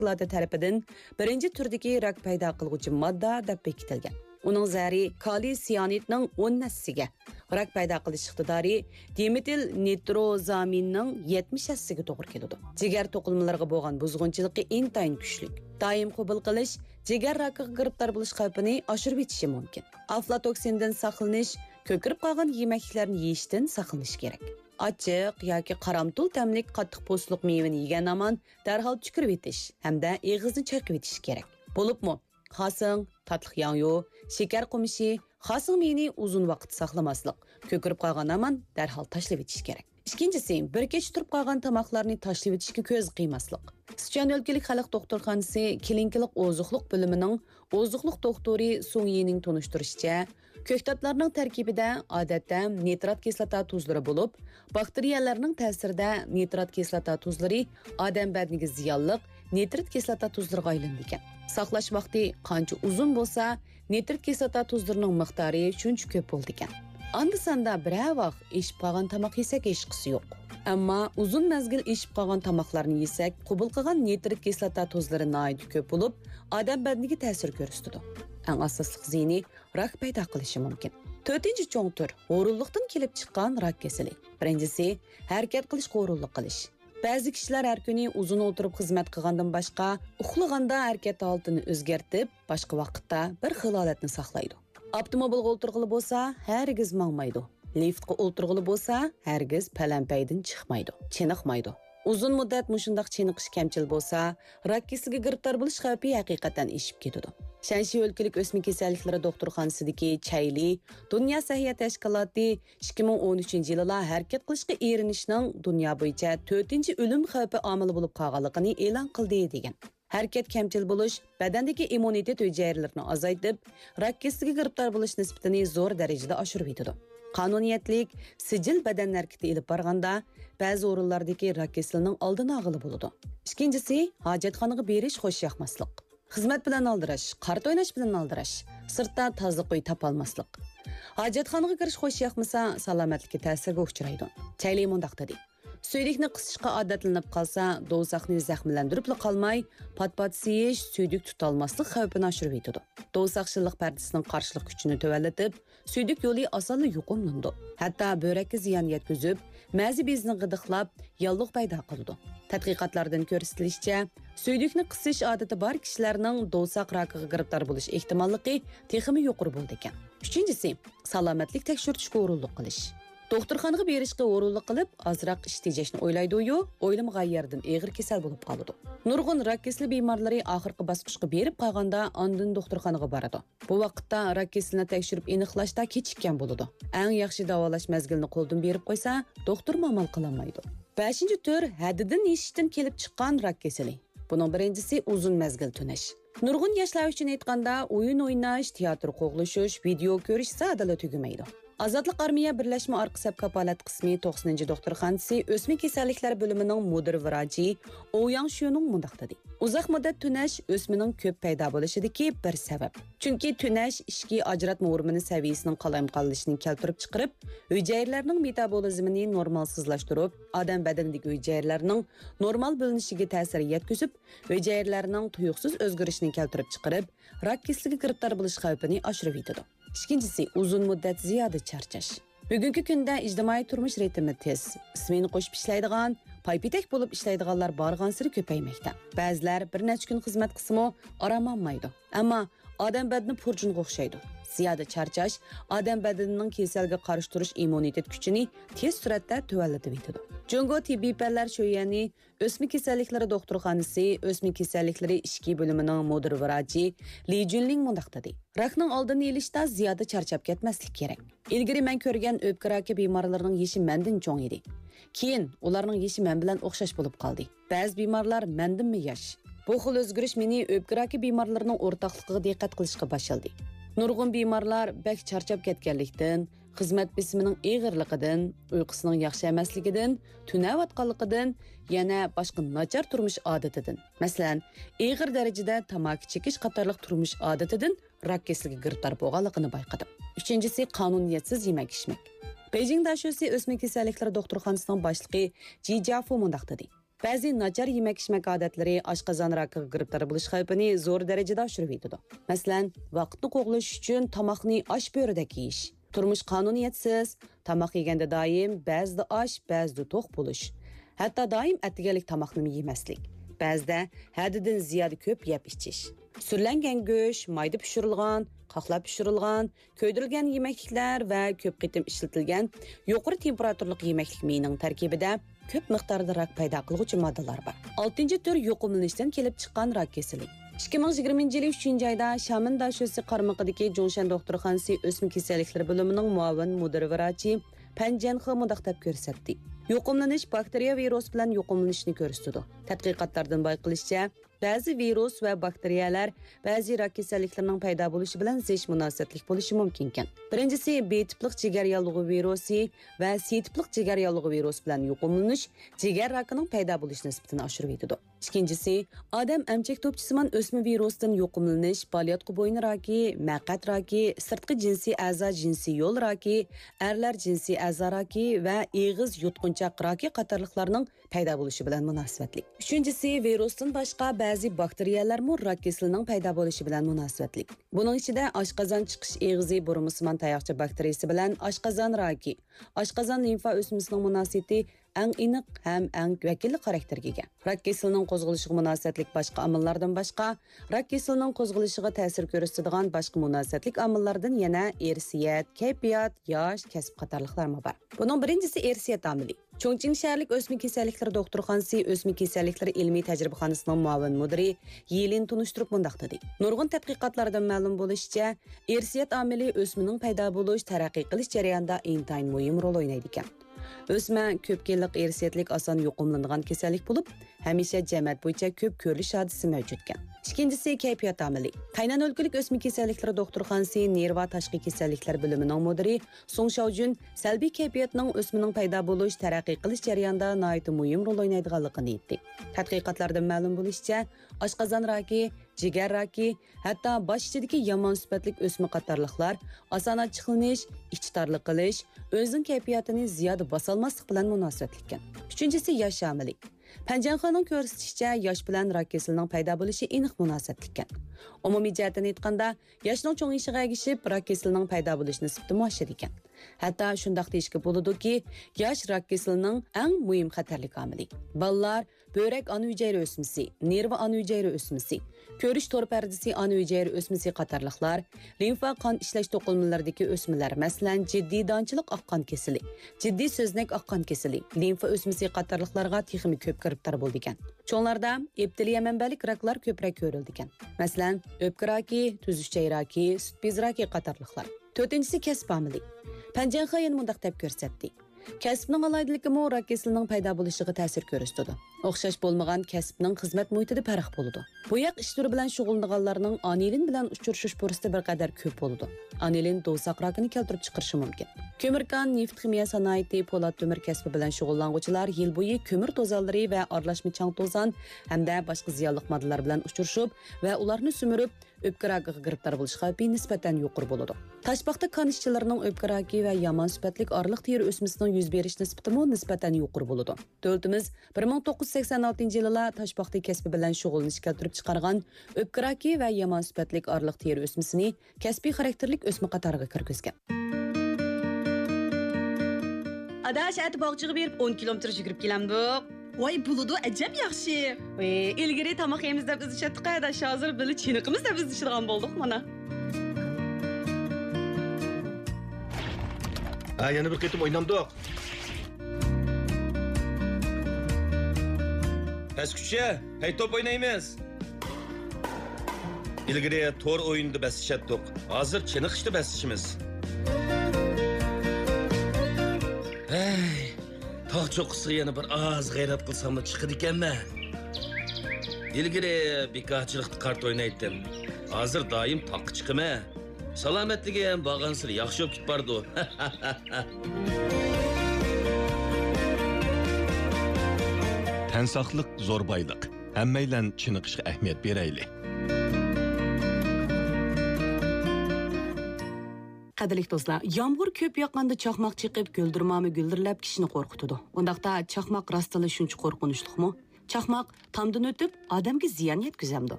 tashkiloti tarafidan birinchi turdagi rak paydo qiluvchi modda deb bekitilgan. Uning zari kaliy siyanidning 10 nassiga, rak paydo qilish iqtidori dimetil nitrozaminning 70 nassiga to'g'ri keladi. Jigar to'qilmalariga bo'lgan buzg'unchiligi intayin kuchli. Doim qabul qilish jigar rakiga giribtor bo'lish xavfini oshirib etishi mumkin. Aflatoksindan saqlanish, ko'kirib qolgan yemeklarni yeyishdan saqlanish kerak. Açıq yoki qaramtul tamlik qattiq po'stliq mevani yegan amon darhol tushirib etish hamda og'izni chayqab etish kerak. Bo'libmi? Xasing, tatliq yong'yo, shakar qumishi, xasing meni uzun vaqt saqlamaslik, ko'kirib qolgan amon darhol tashlab etish kerak. Ikkinchisi, bir kech turib qolgan tomoqlarni tashlab etishga ko'z qiymaslik. Sichuan o'lkalik xalq doktorxonasi klinikalik ozuqliq bo'limining ozuqliq doktori Sungyining tunishtirishicha, ko'ktatlarning tarkibida odatda nitrat kislota tuzlari bo'lib, bakteriyalarning ta'sirida nitrat kislota tuzlari odam badaniga ziyonli nitrat kislota tuzlariga aylangan. Saqlash vaqti qancha uzun bo'lsa, nitrat kislota tuzlarining miqdori shuncha ko'p bo'ldi ekan. Andisanda bir vaqt ishib qolgan tomoq yesak hech qisi yo'q. Ammo uzun mazgil ishib qolgan tomoqlarni yesak, qabul qilgan nitrat kislota tuzlari nihoyat ko'p bo'lib, odam badaniga ta'sir ko'rsatadi. Eng asosli ziyni rak paydo qilishi mumkin. 4-cho'ng tur o'rinliqdan kelib chiqqan rak kasali. Birinchisi, harakat qilish, o'rinliq qilish. Ba'zi kishilar har kuni uzun o'tirib xizmat qilgandan boshqa, uxlaganda harakat holatini o'zgartib, boshqa vaqtda bir xil holatni saqlaydi. Avtomobilga o'tirg'ili bo'lsa, hargiz mangmaydi. Liftga o'tirg'ili bo'lsa, hargiz palampaydan chiqmaydi, chiniqmaydi. Uzun muddat mushundaq chiniqish kamchil bo'lsa, rak kasaliga giribtor bo'lish xavfi haqiqatan eshib ketadi. Shanxi o'lkalik o'smik kasalliklari doktorxonasidagi Chayli Dunyo sahiyat tashkiloti 2013-yilda harakat qilishga erinishning dunyo bo'yicha 4-o'lim xavfi omili bo'lib qolganligini e'lon qildi degan. Harakat kamchil bo'lish badandagi immunitet hujayralarini azaytib, rak kasaliga giribtor bo'lish nisbatini zo'r darajada oshirib yetadi. Qonuniyatlik sijil badan harakati ilib borganda ba'zi o'rinlardagi rak kasalining oldini olg'ili bo'ladi. Ikkinchisi, hojatxonaga berish xo'sh yoqmaslik. Xizmat bilan aldirash, qart o'ynash bilan aldirash, sirtda tozalik qo'y topolmaslik. Hojatxonaga kirish xo'sh yoqmasa, salomatlikka ta'sirga uchraydi. Chayli mundaq dedi. Suydikni qisishga odatlanib qolsa, do'saqni zaxmlantirib qolmay, pat-pat siyish, suydik tutolmaslik xavfini oshirib yetadi. Do'saqchillik pardasining qarshilik kuchini tövallatib, suydik yo'li osonli yuqumlandi. Hatto börekka ziyon yetkazib, ma'zi bezni g'idiqlab, yalliq paydo qildi. Tadqiqotlardan ko'rsatilishicha, suydikni qisish odati bor kishilarning do'saq rakiga giribtor bo'lish ehtimolligi texmi yuqori bo'ldi ekan. Uchinchisi, salomatlik tekshirishga o'rinliq qilish. Doktorxonaga berishga o'rinliq qilib, ozroq ish tejashni o'ylaydi-yu, o'ylamag'an yerdan og'ir kasal bo'lib qoladi. Nurg'un rak kasali bemorlari oxirgi bosqichga berib qolganda, ondan doktorxonaga boradi. Bu vaqtda rak kasalini tekshirib aniqlashda kechikkan bo'ladi. Eng yaxshi davolash mazgilini qo'ldan berib qo'ysa, doktor amal qilolmaydi. 5-tur haddidan eshishdan kelib chiqqan rak kasali. Buning birinchisi uzun mazgil tunash. Nurg'un yoshlar uchun aytganda, o'yin o'ynash, teatr qo'g'lishish, video ko'rish sadala tugamaydi. Azadlik armiya birlashma orqa saf kapolat qismi 90-doktorxonasi o'smik kasalliklari bo'limining mudir vrachi Ouyang Shuning mundaq dedi. Uzoq muddat tunash o'smining ko'p paydo bo'lishidagi bir sabab. Chunki tunash ishki ajratma hormoni saviyasining qalayimqonlashini keltirib chiqarib, hujayralarning metabolizmini normalsizlashtirib, odam badanidagi hujayralarning normal bo'linishiga ta'sir yetkazib, hujayralarning tuyuqsiz o'zgarishini keltirib chiqarib, rak kasaliga giribtor bo'lish xavfini oshirib yetadi. Ikkinchisi, uzun muddat ziyoda charchash. Bugungi kunda ijtimoiy turmush ritmi tez, ismini qo'shib ishlaydigan, paypitak bo'lib ishlaydiganlar borgan-sari ko'paymoqda. Ba'zilar bir necha kun xizmat qismi orom olmaydi. Ammo odam badani purjunga o'xshaydi. Ziyoda charchash odam badanining kasalga qarshi turish immunitet kuchini tez suratda tuvallatib yetadi. Jungo tibbiy fanlar sho'yani o'smik kasalliklari doktorxonasi o'smik kasalliklari ishki bo'limining mudir vrachi Li Junling mundaq dedi. Rakning oldini olishda ziyoda charchab ketmaslik kerak. Ilgari men ko'rgan o'pka raki bemorlarining yeshi mendan cho'ng edi. Keyin ularning yeshi men bilan o'xshash bo'lib qoldi. Ba'zi bemorlar mendanmi yosh. Bu xil o'zgarish meni o'pka raki bemorlarining o'rtoqligiga diqqat qilishga boshladi. Nurg'un bemorlar bak charchab ketganlikdan, xizmat bisimining og'irligidan, uyqusining yaxshi emasligidan, tunayotganligidan, yana boshqa nachar turmush odatidan, masalan, og'ir darajada tamaki chekish qatorliq turmush odatidan rak kasaliga giribtor bo'lganligini bayqadim. Uchinchisi, qonuniyatsiz yemak-ichmak. Beijing Dashosi o'smik kasalliklari doktorxonasining boshlig'i Ji Jiafu mundaq dedi. Ba'zi nachar yemak-ichmak odatlari oshqozon rakiga giribtor bo'lish xavfini zo'r darajada oshirib yetadi. Masalan, vaqtni qo'g'lash uchun tomoqni osh bo'ridek yeyish, turmush qonuniyatsiz, tomoq yeganda doim ba'zida osh, ba'zida to'q bo'lish, hatto doim attigalik tomoqni yemaslik, ba'zida haddidan ziyoda ko'p yeb ichish, surlangan go'sht, mayda pishirilgan, qoqlab pishirilgan, ko'ydirilgan yemekliklar va ko'p qitim ishlatilgan yuqori temperaturli yemeklik mening tarkibida ko'p miqdorda rak paydo qiluvchi moddalar bor. 6-tur yuqumlanishdan kelib chiqqan rak kasali. 2020 yil 3 oyda Shamin Dashosi qarmog'idagi Jongshan doktorxonasi o'sma kasalliklari bo'limining muavin mudir vrachi Panjanxi mundaq deb ko'rsatdi. Yuqumlanish bakteriya virus bilan yuqumlanishni ko'rsatadi. Tadqiqotlardan bayqilishicha, ba'zi virus va bakteriyalar ba'zi rak kasalliklarining paydo bo'lishi bilan zich munosabatlik bo'lishi mumkin ekan. Birinchisi B tipliq jigar yallig'i virusi va C tipliq jigar yallig'i virus bilan yuqumlanish jigar rakining paydo bo'lish nisbatini oshirib yetadi. Ikkinchisi, odam amchak to'pchisimon o'sma virusdan yuqumlanish, balyotqi bo'yni raki, maqat raki, sirtqi jinsiy a'zo jinsiy yo'l raki, erlar jinsiy a'zo raki va eg'iz yutqunchoq raki qatorliqlarning paydo bo'lishi bilan munosabatli. Uchinchisi, virusdan boshqa ba'zi bakteriyalarmi rak kasalining paydo bo'lishi bilan munosabatli. Buning ichida oshqozon chiqish eg'izi burumsimon tayoqcha bakteriyasi bilan oshqozon raki, oshqozon limfa o'smasining munosabati eng aniq ham eng vakilli xarakterga ega. Rak kasalining qo'zg'alishiga munosabatlik boshqa omillardan boshqa, rak kasalining qo'zg'alishiga ta'sir ko'rsatadigan boshqa munosabatlik omillardan yana irsiyat, kayfiyat, yosh, kasb qatorliqlarmi bor. Buning birinchisi irsiyat omili. Chongqing shaharlik o'sma kasalliklari doktorxonasi o'sma kasalliklari ilmiy tajribaxonasining muavin mudiri Yelin tunishtirib mundaq dedi. Nurg'un tadqiqotlardan ma'lum bo'lishicha, irsiyat omili o'smaning paydo bo'lish, taraqqiy qilish jarayonida intayin muhim rol o'ynaydi ekan. O'sma ko'p yillik irsiyatlik oson yuqumlanadigan kasallik bo'lib, hamisha jamiyat bo'yicha ko'p ko'rilish hodisi mavjud ekan. Ikkinchisi kayfiyat omili. Qaynan o'lkalik o'sma kasalliklari doktorxonasi nerva tashqi kasalliklar bo'limining mudiri Song Shaojun salbiy kayfiyatning o'smaning paydo bo'lish, taraqqiy qilish jarayonida nihoyat muhim rol o'ynaydiganligini aytdi. Tadqiqotlardan ma'lum bo'lishicha, oshqozon raki, jigar raki, hatto bosh ichidagi yomon sifatlik o'sma qatorliqlar oson ochiqlanish, ichtarlik qilish, o'zining kayfiyatini ziyoda bosolmaslik bilan munosabatli ekan. Uchinchisi yosh omili. Panjanxoning ko'rsatishicha, yosh bilan rak kasalining paydo bo'lishi aniq munosabatli ekan. Umumiy jihatdan aytganda, yoshning cho'ng'ishiga ergishib, rak kasalining paydo bo'lish nisbati muashshar ekan. Hatto shundoq deyishga bo'ladiki, yosh rak kasalining eng muhim xatarlik omili. Bolalar böbrek ana hujayra o'smasi, nerva ana hujayra o'smasi, ko'rish to'r pardasi ana hujayra o'smasi qatorliqlar, limfa qon ishlash to'qilmalaridagi o'smalar, masalan, jiddiy donchilik oqqon kasali, jiddiy so'znak oqqon kasali, limfa o'smasi qatorliqlarga texnik ko'p giribtor bo'ldi ekan. Cho'nglarda epteliya manbalik raklar ko'proq ko'rildi ekan. Masalan, o'pka raki, tuzushchay raki, sut bez raki qatorliqlar. To'rtinchisi kasb omili. Panjanxo yana mundaq deb ko'rsatdi. Kasbning alaydiligimi rak kasalining paydo bo'lishiga ta'sir ko'rsatadi. O'xshash bo'lmagan kasbning xizmat muhitida farq bo'ladi. Bu yoq ish turi bilan shug'ullanganlarning anilin bilan uchrashish fursati bir qadar ko'p bo'ladi. Anilin do'saq rakini keltirib chiqarishi mumkin. Ko'mirkan, neft ximiya sanoati, po'lat temir kasbi bilan shug'ullanuvchilar yil bo'yi ko'mir to'zonlari va aralashma chang to'zon hamda boshqa ziyonli moddalar bilan uchrashib va ularni sumirib o'pka rakiga giribtor bo'lish xavfi nisbatan yuqori bo'ladi. Tashbaqda kan ishchilarining o'pka raki va yomon sifatlik orliq teri o'smasining yuz berish nisbati nisbatan yuqori bo'ladi. Davlatimiz 1986-yilda tashbaqda kasbi bilan shug'ullanish keltirib chiqargan o'pka raki va yomon sifatlik orliq teri o'smasini kasbiy xarakterlik o'sma qatoriga kirgizgan. Adash ati bog'chiga berib 10 kilometr yugurib kelamdik. Voy buludu ajab yaxshi. Ilgari tomoq yemiz deb izlashatdik, adash hozir bili chiniqimiz deb izlashadigan bo'ldik mana. Yana bir qitim o'ynamdik. Pastkucha, hay top o'ynaymiz. Ilgari to'r o'yinida basishatdik. Hozir chiniqishda basishimiz. Tog' cho'qqisi yana bir oz g'ayrat qilsam da chiqadi ekanman. Ilgari bekorchilikda kart o'ynaydim. Hozir doim toqqa chiqaman. Salomatligi ham bag'ansir yaxshi bo'lib ketbardi. Tan saqliq zo'r boyliq. Hammaylan chiniqishga ahamiyat beraylik. Qadrli do'stlar, yomg'ir ko'p yoqqanda chaqmoq chiqib, guldirmami guldirlab kishini qo'rqitadi. Undaqda chaqmoq rostila shuncha qo'rqinchliqmi? Chaqmoq tomdan o'tib odamga ziyon yetkazamdi.